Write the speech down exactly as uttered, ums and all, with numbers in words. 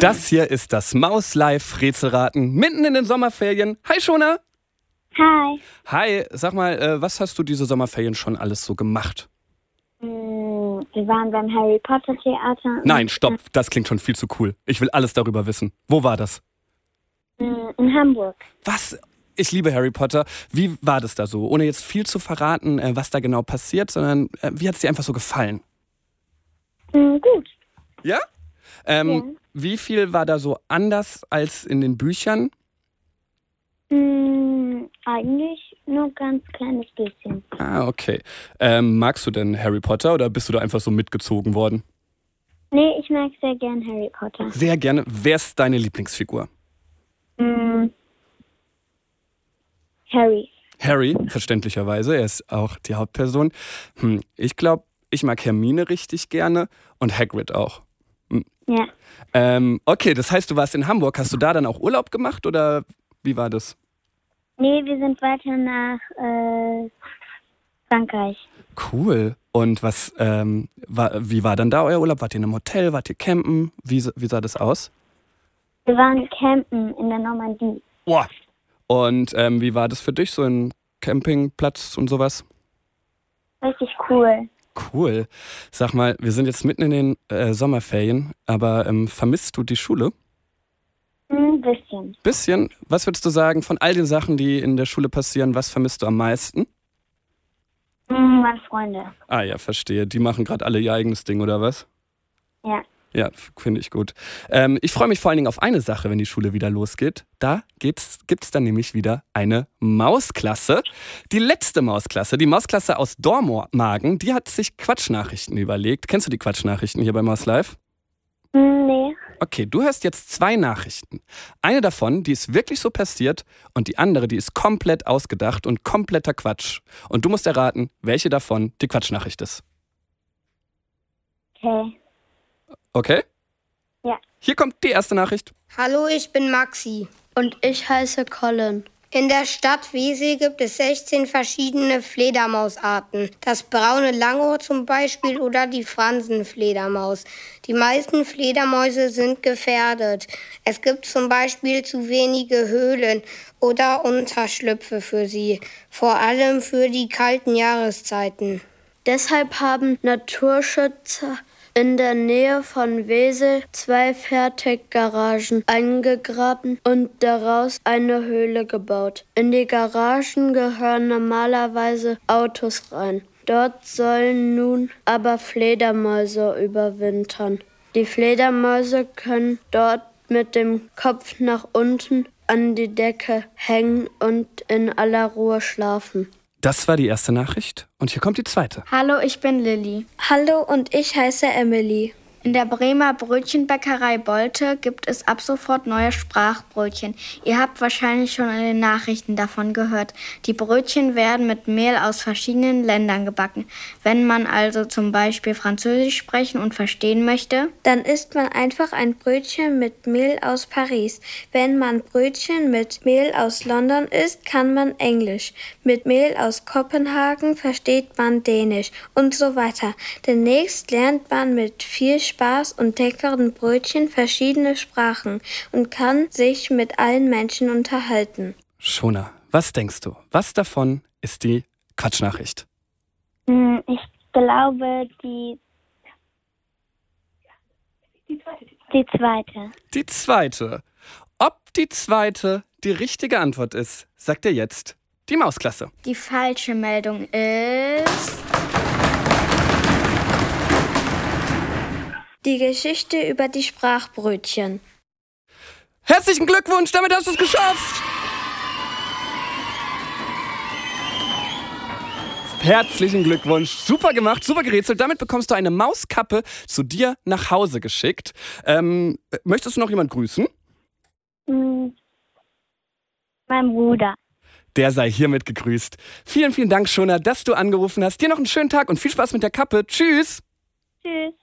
Das hier ist das Maus-Live-Rätselraten mitten in den Sommerferien. Hi Shona. Hi. Hi, sag mal, äh, was hast du diese Sommerferien schon alles so gemacht? Mm, Wir waren beim Harry Potter Theater. Nein, stopp, das klingt schon viel zu cool. Ich will alles darüber wissen. Wo war das? Mm, In Hamburg. Was? Ich liebe Harry Potter. Wie war das da so? Ohne jetzt viel zu verraten, äh, was da genau passiert, sondern äh, wie hat es dir einfach so gefallen? Mm, Gut. Ja? Ähm, Ja. Wie viel war da so anders als in den Büchern? Mm, Eigentlich nur ein ganz kleines bisschen. Ah, okay. Ähm, magst du denn Harry Potter oder bist du da einfach so mitgezogen worden? Nee, ich mag sehr gern Harry Potter. Sehr gerne. Wer ist deine Lieblingsfigur? Mm, Harry. Harry, verständlicherweise. Er ist auch die Hauptperson. Hm, ich glaube, ich mag Hermine richtig gerne und Hagrid auch. Hm. Ja. Ähm, okay, das heißt, du warst in Hamburg. Hast du da dann auch Urlaub gemacht oder wie war das? Nee, wir sind weiter nach äh, Frankreich. Cool. Und was, ähm, war, wie war dann da euer Urlaub? Wart ihr in einem Hotel? Wart ihr campen? Wie, wie sah das aus? Wir waren campen in der Normandie. Boah. Und ähm, wie war das für dich, so ein Campingplatz und sowas? Richtig cool. Cool. Sag mal, wir sind jetzt mitten in den äh, Sommerferien, aber ähm, vermisst du die Schule? Ein bisschen. Bisschen. Was würdest du sagen von all den Sachen, die in der Schule passieren, was vermisst du am meisten? Mm, Meine Freunde. Ah ja, verstehe. Die machen gerade alle ihr eigenes Ding, oder was? Ja. Ja, finde ich gut. Ähm, ich freue mich vor allen Dingen auf eine Sache, wenn die Schule wieder losgeht. Da gibt es dann nämlich wieder eine Mausklasse. Die letzte Mausklasse, die Mausklasse aus Dormagen, die hat sich Quatschnachrichten überlegt. Kennst du die Quatschnachrichten hier bei Maus Live? Mm, Nee. Okay, du hörst jetzt zwei Nachrichten. Eine davon, die ist wirklich so passiert und die andere, die ist komplett ausgedacht und kompletter Quatsch. Und du musst erraten, welche davon die Quatschnachricht ist. Okay. Okay? Ja. Hier kommt die erste Nachricht. Hallo, ich bin Maxi. Und ich heiße Colin. In der Stadt Wesel gibt es sechzehn verschiedene Fledermausarten. Das braune Langohr zum Beispiel oder die Fransenfledermaus. Die meisten Fledermäuse sind gefährdet. Es gibt zum Beispiel zu wenige Höhlen oder Unterschlüpfe für sie. Vor allem für die kalten Jahreszeiten. Deshalb haben Naturschützer in der Nähe von Wesel zwei Fertiggaragen eingegraben und daraus eine Höhle gebaut. In die Garagen gehören normalerweise Autos rein. Dort sollen nun aber Fledermäuse überwintern. Die Fledermäuse können dort mit dem Kopf nach unten an die Decke hängen und in aller Ruhe schlafen. Das war die erste Nachricht. Und hier kommt die zweite. Hallo, ich bin Lilly. Hallo und ich heiße Emily. In der Bremer Brötchenbäckerei Bolte gibt es ab sofort neue Sprachbrötchen. Ihr habt wahrscheinlich schon in den Nachrichten davon gehört. Die Brötchen werden mit Mehl aus verschiedenen Ländern gebacken. Wenn man also zum Beispiel Französisch sprechen und verstehen möchte, Dann isst man einfach ein Brötchen mit Mehl aus Paris. Wenn man Brötchen mit Mehl aus London isst, kann man Englisch. Mit Mehl aus Kopenhagen versteht man Dänisch und so weiter. Demnächst lernt man mit viel Spaß und leckeren Brötchen verschiedene Sprachen und kann sich mit allen Menschen unterhalten. Shona, was denkst du? Was davon ist die Quatschnachricht? Mm, Ich glaube, die. Die zweite. Die zweite. Ob die zweite die richtige Antwort ist, sagt dir jetzt die Mausklasse. die falsche Meldung ist... Die Geschichte über die Sprachbrötchen. Herzlichen Glückwunsch, damit hast du es geschafft! Herzlichen Glückwunsch, super gemacht, super gerätselt. Damit bekommst du eine Mauskappe zu dir nach Hause geschickt. Ähm, möchtest du noch jemand grüßen? Mm, Mein Bruder. Der sei hiermit gegrüßt. Vielen, vielen Dank, Shona, dass du angerufen hast. Dir noch einen schönen Tag und viel Spaß mit der Kappe. Tschüss! Tschüss.